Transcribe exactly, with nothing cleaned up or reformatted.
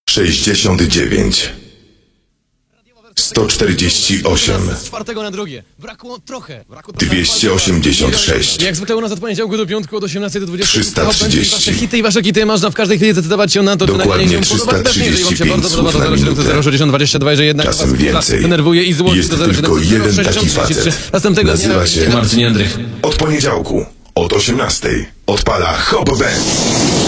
sześćdziesiąt dziewięć, sto czterdzieści osiem, Z czwartego na drugie. Brakło trochę. Brakło dwieście osiemdziesiąt sześć, Jak zwykle u nas od poniedziałku do piątku od osiemnastej do dwudziestej. trzysta trzydzieści. Wasze hity i wasze hity można w każdej chwili zdecydować się na to, czy Dokładnie nagranie się podoba. trzysta Jeżeli wam się trzydzieści bardzo pięć podoba, słów to na zero siedem minutę. zero sześćdziesiąt dwadzieścia dwa, że jednak Czasem was więcej. denerwuje i złości. Jest to zero siedem tylko zero jeden taki sześćdziesiąt trzydzieści trzy. facet. Następnego dnia Nazywa się Marcin Jędrych. Od poniedziałku od osiemnastej odpala Hop Band.